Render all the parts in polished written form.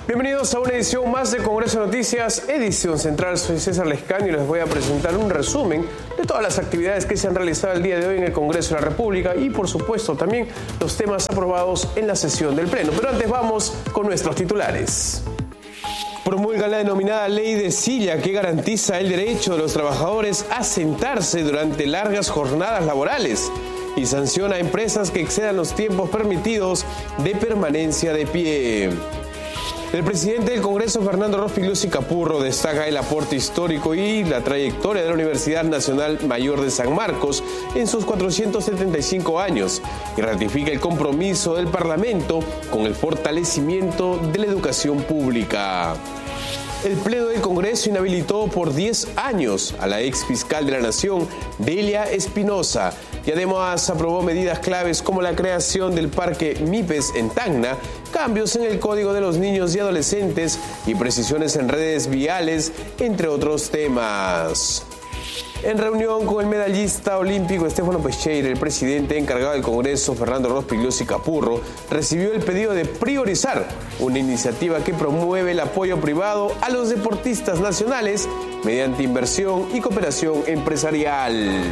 Bienvenidos a una edición más de Congreso Noticias, edición central. Soy César Lescaño y les voy a presentar un resumen de todas las actividades que se han realizado el día de hoy en el Congreso de la República y, por supuesto, también los temas aprobados en la sesión del Pleno. Pero antes vamos con nuestros titulares. Promulga la denominada Ley de Silla, que garantiza el derecho de los trabajadores a sentarse durante largas jornadas laborales y sanciona a empresas que excedan los tiempos permitidos de permanencia de pie. El presidente del Congreso, Fernando Rospigliosi Capurro, destaca el aporte histórico y la trayectoria de la Universidad Nacional Mayor de San Marcos en sus 475 años y ratifica el compromiso del Parlamento con el fortalecimiento de la educación pública. El Pleno del Congreso inhabilitó por 10 años a la ex fiscal de la Nación, Delia Espinosa, y además aprobó medidas claves como la creación del Parque MIPES en Tacna, cambios en el Código de los Niños y Adolescentes y precisiones en redes viales, entre otros temas. En reunión con el medallista olímpico Stefano Pecheira, el presidente encargado del Congreso, Fernando Rospigliosi Capurro, recibió el pedido de priorizar una iniciativa que promueve el apoyo privado a los deportistas nacionales mediante inversión y cooperación empresarial.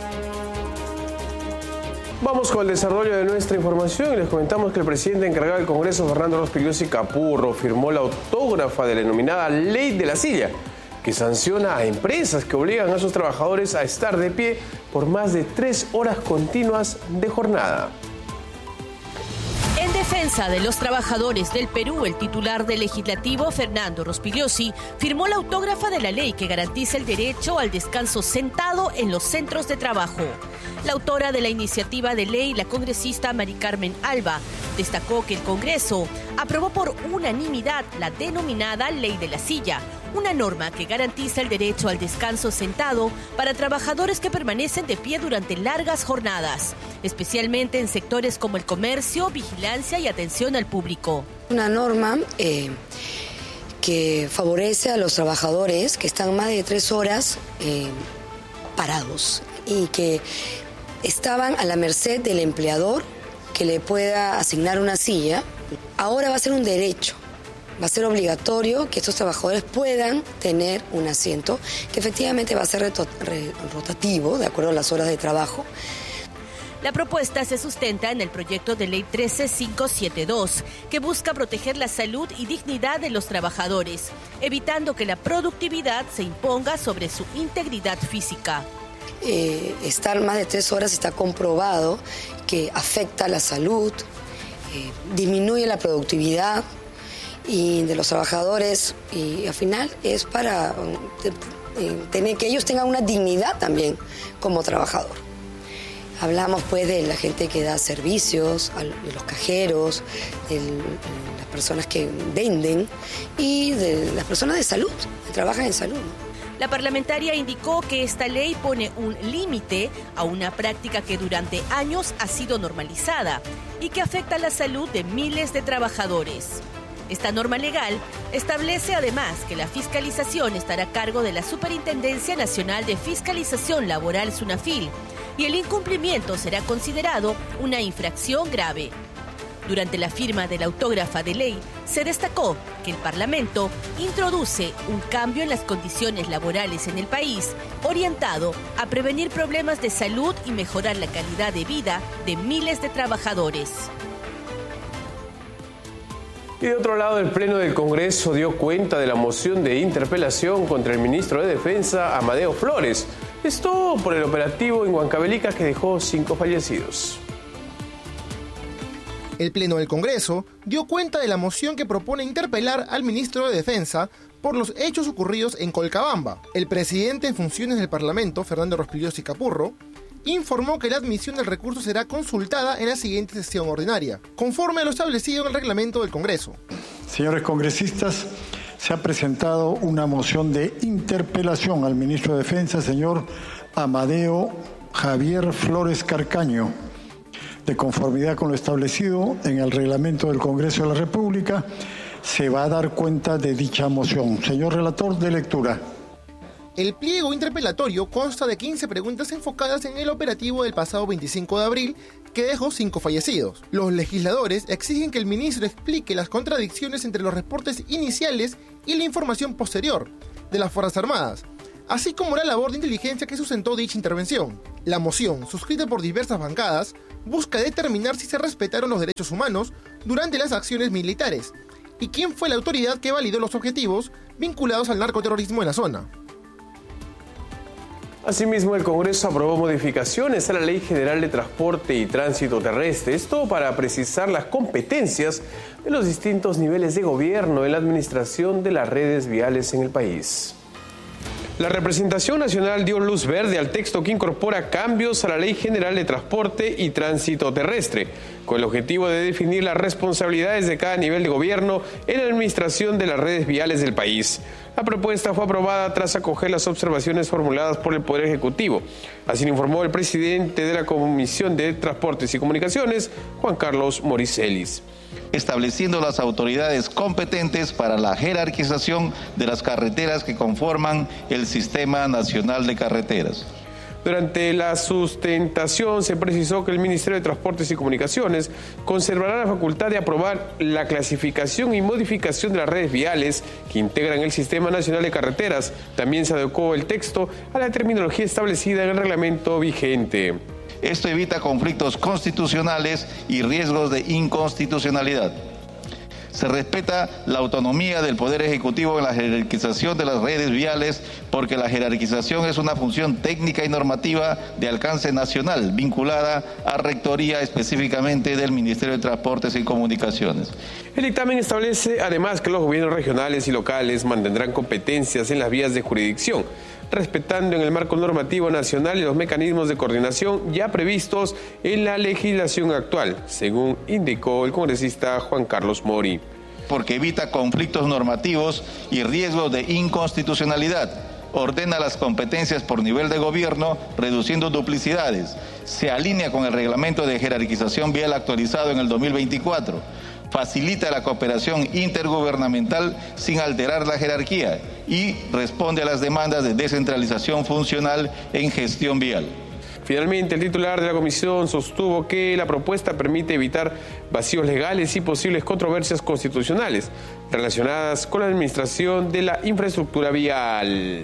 Vamos con el desarrollo de nuestra información y les comentamos que el presidente encargado del Congreso, Fernando Rospigliosi Capurro, firmó la autógrafa de la denominada Ley de la Silla, que sanciona a empresas que obligan a sus trabajadores a estar de pie por más de 3 horas continuas de jornada. En defensa de los trabajadores del Perú, el titular del Legislativo, Fernando Rospigliosi, firmó la autógrafa de la ley que garantiza el derecho al descanso sentado en los centros de trabajo. La autora de la iniciativa de ley, la congresista Mari Carmen Alba, destacó que el Congreso aprobó por unanimidad la denominada Ley de la Silla, una norma que garantiza el derecho al descanso sentado para trabajadores que permanecen de pie durante largas jornadas, especialmente en sectores como el comercio, vigilancia y atención al público. Una norma que favorece a los trabajadores que están más de 3 horas parados y que estaban a la merced del empleador que le pueda asignar una silla. Ahora va a ser un derecho. Va a ser obligatorio que estos trabajadores puedan tener un asiento que efectivamente va a ser rotativo, de acuerdo a las horas de trabajo. La propuesta se sustenta en el proyecto de ley 13572, que busca proteger la salud y dignidad de los trabajadores, evitando que la productividad se imponga sobre su integridad física. Estar más de 3 horas está comprobado que afecta la salud, disminuye la productividad y de los trabajadores, y al final es para tener que ellos tengan una dignidad también como trabajador. Hablamos pues de la gente que da servicios, de los cajeros, de las personas que venden y de las personas de salud, que trabajan en salud. La parlamentaria indicó que esta ley pone un límite a una práctica que durante años ha sido normalizada y que afecta la salud de miles de trabajadores. Esta norma legal establece además que la fiscalización estará a cargo de la Superintendencia Nacional de Fiscalización Laboral, SUNAFIL, y el incumplimiento será considerado una infracción grave. Durante la firma de la autógrafa de ley, se destacó que el Parlamento introduce un cambio en las condiciones laborales en el país, orientado a prevenir problemas de salud y mejorar la calidad de vida de miles de trabajadores. Y de otro lado, el Pleno del Congreso dio cuenta de la moción de interpelación contra el ministro de Defensa, Amadeo Flores. Esto por el operativo en Huancavelica que dejó 5 fallecidos. El Pleno del Congreso dio cuenta de la moción que propone interpelar al ministro de Defensa por los hechos ocurridos en Colcabamba. El presidente en funciones del Parlamento, Fernando Rospigliosi Capurro, informó que la admisión del recurso será consultada en la siguiente sesión ordinaria, conforme a lo establecido en el reglamento del Congreso. Señores congresistas, se ha presentado una moción de interpelación al ministro de Defensa, señor Amadeo Javier Flores Carcaño. De conformidad con lo establecido en el reglamento del Congreso de la República, se va a dar cuenta de dicha moción. Señor relator, de lectura. El pliego interpelatorio consta de 15 preguntas enfocadas en el operativo del pasado 25 de abril que dejó 5 fallecidos. Los legisladores exigen que el ministro explique las contradicciones entre los reportes iniciales y la información posterior de las Fuerzas Armadas, así como la labor de inteligencia que sustentó dicha intervención. La moción, suscrita por diversas bancadas, busca determinar si se respetaron los derechos humanos durante las acciones militares y quién fue la autoridad que validó los objetivos vinculados al narcoterrorismo en la zona. Asimismo, el Congreso aprobó modificaciones a la Ley General de Transporte y Tránsito Terrestre, esto para precisar las competencias de los distintos niveles de gobierno en la administración de las redes viales en el país. La representación nacional dio luz verde al texto que incorpora cambios a la Ley General de Transporte y Tránsito Terrestre, con el objetivo de definir las responsabilidades de cada nivel de gobierno en la administración de las redes viales del país. La propuesta fue aprobada tras acoger las observaciones formuladas por el Poder Ejecutivo. Así lo informó el presidente de la Comisión de Transportes y Comunicaciones, Juan Carlos Moricelis. Estableciendo las autoridades competentes para la jerarquización de las carreteras que conforman el Sistema Nacional de Carreteras. Durante la sustentación se precisó que el Ministerio de Transportes y Comunicaciones conservará la facultad de aprobar la clasificación y modificación de las redes viales que integran el Sistema Nacional de Carreteras. También se adecuó el texto a la terminología establecida en el reglamento vigente. Esto evita conflictos constitucionales y riesgos de inconstitucionalidad. Se respeta la autonomía del Poder Ejecutivo en la jerarquización de las redes viales, porque la jerarquización es una función técnica y normativa de alcance nacional, vinculada a rectoría específicamente del Ministerio de Transportes y Comunicaciones. El dictamen establece además que los gobiernos regionales y locales mantendrán competencias en las vías de jurisdicción, respetando en el marco normativo nacional y los mecanismos de coordinación ya previstos en la legislación actual, según indicó el congresista Juan Carlos Mori. Porque evita conflictos normativos y riesgos de inconstitucionalidad. Ordena las competencias por nivel de gobierno, reduciendo duplicidades. Se alinea con el reglamento de jerarquización vial actualizado en el 2024. Facilita la cooperación intergubernamental sin alterar la jerarquía y responde a las demandas de descentralización funcional en gestión vial. Finalmente, el titular de la comisión sostuvo que la propuesta permite evitar vacíos legales y posibles controversias constitucionales relacionadas con la administración de la infraestructura vial.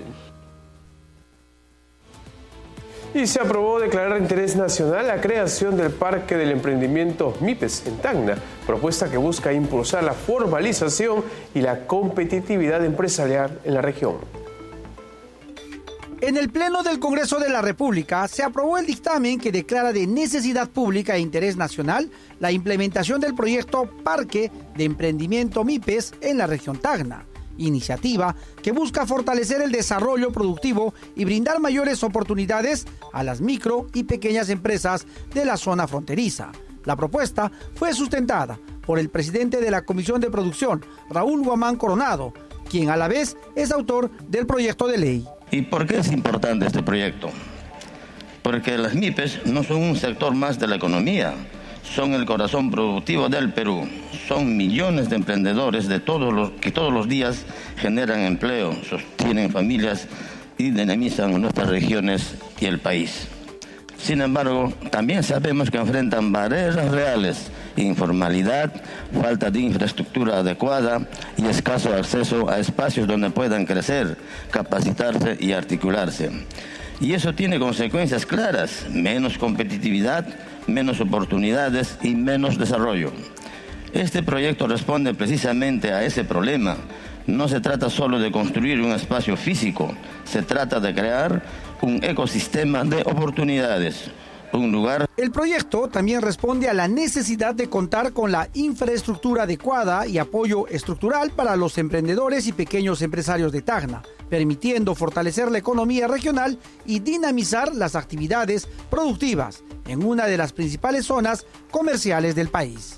Y se aprobó declarar de interés nacional la creación del Parque del Emprendimiento MIPES en Tacna, propuesta que busca impulsar la formalización y la competitividad empresarial en la región. En el Pleno del Congreso de la República se aprobó el dictamen que declara de necesidad pública e interés nacional la implementación del proyecto Parque de Emprendimiento MIPES en la región Tacna, iniciativa que busca fortalecer el desarrollo productivo y brindar mayores oportunidades a las micro y pequeñas empresas de la zona fronteriza. La propuesta fue sustentada por el presidente de la Comisión de Producción, Raúl Guamán Coronado, quien a la vez es autor del proyecto de ley. ¿Y por qué es importante este proyecto? Porque las MIPES no son un sector más de la economía, son el corazón productivo del Perú. Son millones de emprendedores que todos los días generan empleo, sostienen familias y dinamizan nuestras regiones y el país. Sin embargo, también sabemos que enfrentan barreras reales, informalidad, falta de infraestructura adecuada y escaso acceso a espacios donde puedan crecer, capacitarse y articularse. Y eso tiene consecuencias claras: menos competitividad, menos oportunidades y menos desarrollo. Este proyecto responde precisamente a ese problema. No se trata solo de construir un espacio físico, se trata de crear un ecosistema de oportunidades, un lugar. El proyecto también responde a la necesidad de contar con la infraestructura adecuada y apoyo estructural para los emprendedores y pequeños empresarios de Tacna, permitiendo fortalecer la economía regional y dinamizar las actividades productivas en una de las principales zonas comerciales del país.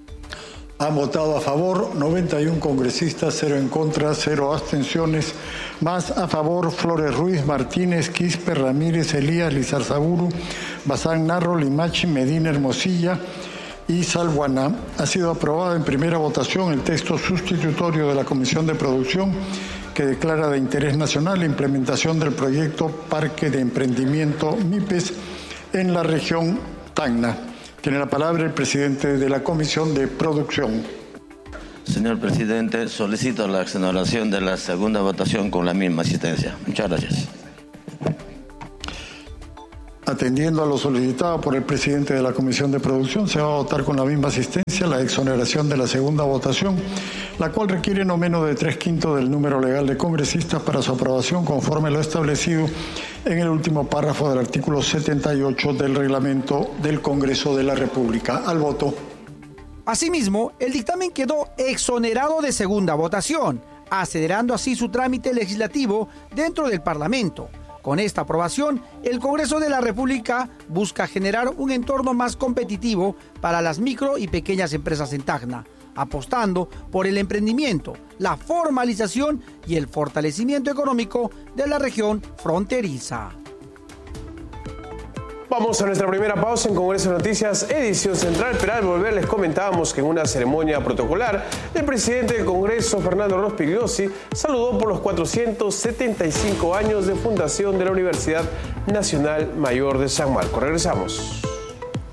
Han votado a favor 91 congresistas, 0 en contra, 0 abstenciones. Más a favor: Flores Ruiz, Martínez, Quispe, Ramírez, Elías, Lizarzaburu, Bazán, Narro, Limachi, Medina, Hermosilla y Salguaná. Ha sido aprobado en primera votación el texto sustitutorio de la Comisión de Producción, que declara de interés nacional la implementación del proyecto Parque de Emprendimiento MIPES en la región Tacna. Tiene la palabra el presidente de la Comisión de Producción. Señor presidente, solicito la exoneración de la segunda votación con la misma asistencia. Muchas gracias. Atendiendo a lo solicitado por el presidente de la Comisión de Producción, se va a votar con la misma asistencia la exoneración de la segunda votación, la cual requiere no menos de 3/5 del número legal de congresistas para su aprobación, conforme lo establecido en el último párrafo del artículo 78 del reglamento del Congreso de la República. Al voto. Asimismo, el dictamen quedó exonerado de segunda votación, acelerando así su trámite legislativo dentro del Parlamento. Con esta aprobación, el Congreso de la República busca generar un entorno más competitivo para las micro y pequeñas empresas en Tacna, apostando por el emprendimiento, la formalización y el fortalecimiento económico de la región fronteriza. Vamos a nuestra primera pausa en Congreso Noticias, edición central, pero al volver les comentábamos que en una ceremonia protocolar, el presidente del Congreso, Fernando Rospigliosi, saludó por los 475 años de fundación de la Universidad Nacional Mayor de San Marcos. Regresamos.